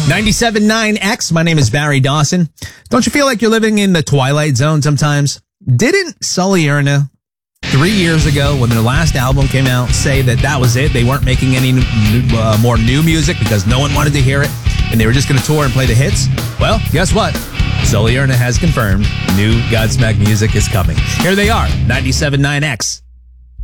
97.9X, my name is Barry Dawson. Don't you feel like you're living in the Twilight Zone sometimes? Didn't Sully Erna 3 years ago, when their last album came out, say that was it? They weren't making any more new music because no one wanted to hear it, and they were just going to tour and play the hits? Well, guess what? Sully Erna has confirmed new Godsmack music is coming. Here they are, 97.9X.